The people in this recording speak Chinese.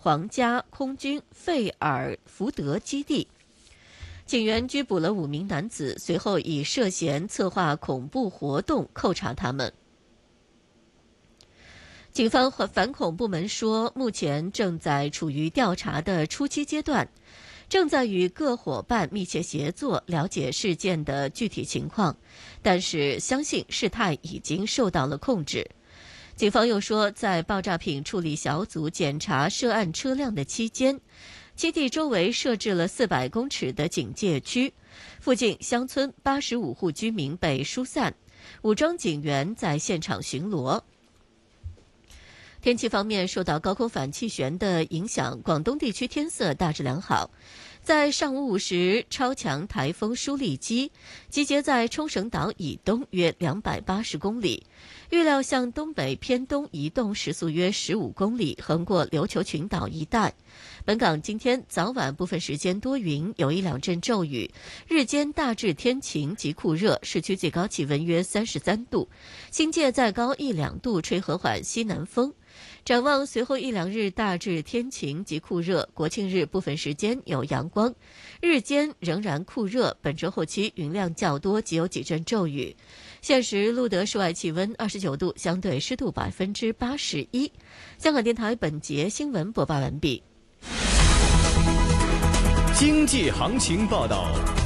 皇家空军费尔福德基地。警员拘捕了5名男子，随后以涉嫌策划恐怖活动扣查他们。警方反恐部门说，目前正在处于调查的初期阶段，正在与各伙伴密切协作，了解事件的具体情况，但是相信事态已经受到了控制。警方又说，在爆炸品处理小组检查涉案车辆的期间，基地周围设置了400公尺的警戒区，附近乡村85户居民被疏散，武装警员在现场巡逻。天气方面，受到高空反气旋的影响，广东地区天色大致良好。在上午5时，超强台风舒力基集结在冲绳岛以东约280公里，预料向东北偏东移动，时速约15公里，横过琉球群岛一带。本港今天早晚部分时间多云，有1、2阵骤雨，日间大致天晴及酷热，市区最高气温约33度，新界再高1、2度，吹和缓西南风。展望随后1、2日大致天晴及酷热，国庆日部分时间有阳光，日间仍然酷热，本周后期云量较多及有几阵骤雨。现时录得室外气温29度，相对湿度81%。香港电台本节新闻播报完毕。 经济行情报道。